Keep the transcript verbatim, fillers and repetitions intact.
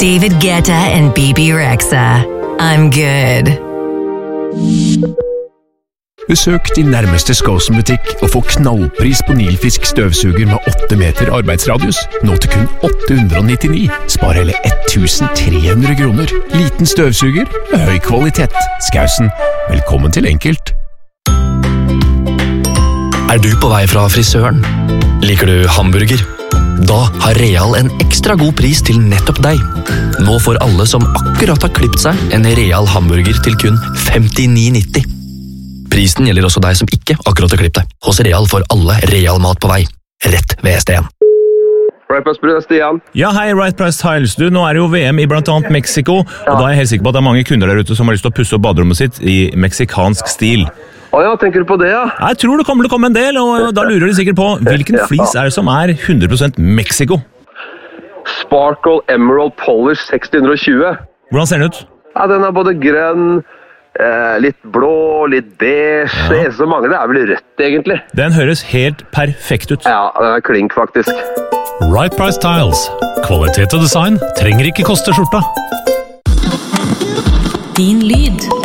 David Guetta and B B Rexha. I'm good. Besøk din nærmeste Skåsen-butikk og få knallpris på Nilfisk støvsuger med åtte meter arbeidsradius. Nå til kun åtte hundre nittini. Spar hele tretten hundre kroner. Liten støvsuger med høy kvalitet. Skåsen, velkommen til enkelt. Er du på vei fra frisøren? Liker du hamburger? Da har Real en ekstra god pris til nettopp deg. Nå får alle som akkurat har klippet seg en Real hamburger til kun femtini nitti. Prisen gjelder også deg som ikke akkurat har klippet deg. Hos Real får alle Real mat på vei. Rett ved S D en. Right Price Tiles, Stian. Ja, hei, Right Price Tiles. Du, nå er det jo V M i blant annet Mexico, og da er jeg helt sikker på at det er mange kunder der ute som har lyst til å pusse opp baderommet sitt i meksikansk stil. Å ja, tenker du på det, ja? Jeg tror det kommer til å komme en del, og da lurer de sikkert på hvilken flis er det som er hundre prosent Mexico? Sparkle Emerald Polish seks hundre tjue. Hvordan ser den ut? Ja, den er både grønn, eh, litt blå, litt beige. Ja. Det eneste som mangler er vel rødt, egentlig. Den høres helt perfekt ut. Ja, den er klink, faktisk. Right Price Tiles. Kvalitet og design trenger ikke koste skjorta. Din lyd.